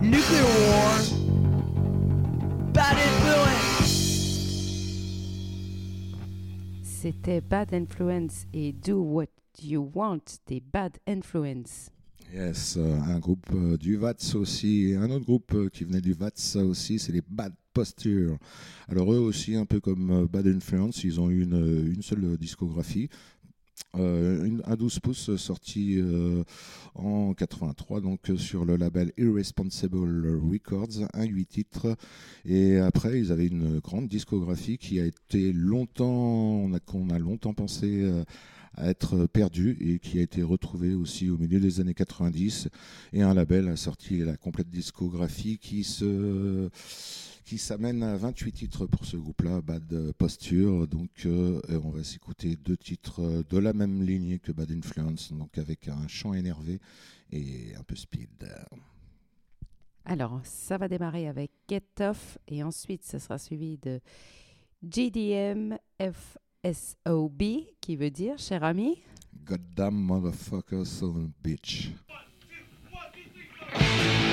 Nuclear War, Bad Influence. C'était Bad Influence et Do What You Want des Bad Influence. Yes, un groupe du VATS aussi, et un autre groupe qui venait du VATS aussi, c'est les Bad Posture. Alors eux aussi, un peu comme Bad Influence, ils ont eu une seule discographie. Un 12 pouces sorti en 83 donc sur le label Irresponsible Records, un 8 titres, et après ils avaient une grande discographie qui a été longtemps, qu'on a longtemps pensé à être perdue et qui a été retrouvée aussi au milieu des années 90, et un label a sorti la complète discographie qui s'amène à 28 titres pour ce groupe-là, Bad Posture. Donc on va s'écouter 2 titres de la même lignée que Bad Influence, donc avec un chant énervé et un peu speed. Alors, ça va démarrer avec Get Tough et ensuite, ça sera suivi de GDM FSOB, qui veut dire, cher ami, Goddamn motherfucker son bitch.